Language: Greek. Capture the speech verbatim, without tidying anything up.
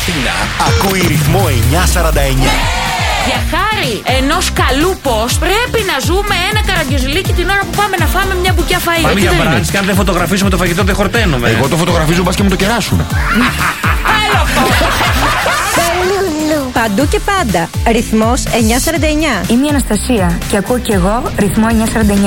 Αθήνα ακούει ρυθμό εννιακόσια σαράντα εννιά. Για χάρη ενός καλού post πρέπει να ζούμε ένα καραγκιόζηλίκι την ώρα που πάμε να φάμε μια μπουκιά φαΐ. Πάμε για μπράντσι και αν δεν φωτογραφίσουμε το φαγητό δεν χορταίνουμε. Εγώ το φωτογραφίζω, μπας και μου το κεράσουν. Παντού και πάντα. Ρυθμός εννιακόσια σαράντα εννιά. Είμαι η Αναστασία και ακούω κι εγώ ρυθμό εννιακόσια σαράντα εννιά.